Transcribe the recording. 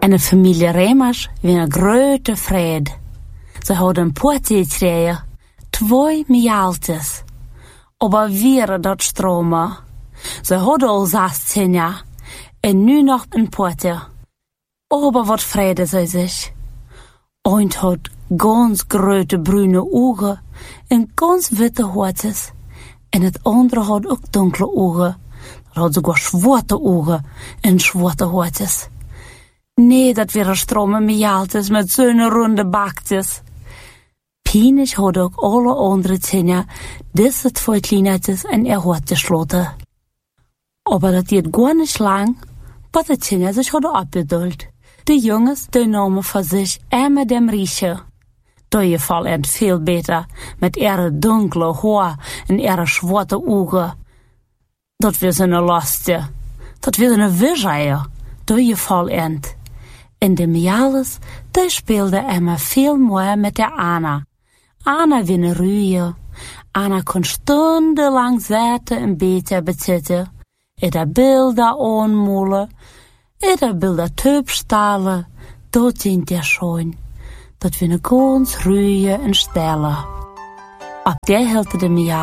En de familie Remers win een grote vrede. Ze hadden poortje 2 mijaltes. Aber weer dat stromen. Ze hadden al 16 jaar. En nu nog een poortje. Aber wat vrede zij zich. Eend had ganz grote bruine ogen en ganz witte haartjes. En het andere had ook donkere ogen. Dat had sogar zwarte ogen en zwarte haartjes. Nee, dat waren stromen mijaltes met zo'n ronde bakjes. Pienig hadden ook alle andere tiener deze 2 kleinheidjes en had gesloten. Aber dat deed gar niet lang, wat de tiener zich hadden opgeduld. De jongens, die namen voor zich Emma dem Riesje. Dat geval end veel beter, met ihre donkere haar en ihre zwarte ogen. Dat was een lastje. Dat was een wisseje. Dat geval end. En de mijalles, die speelde Emma veel meer met de Anna. Anna win ruien. Anna kon stundenlang zitten en beter bezitten. Eda beelden aanmoelen. Eda beelden teupstalen. Dat sind ja schoon. Dat win ganz ruien en stellen. Op die helte de mijalles.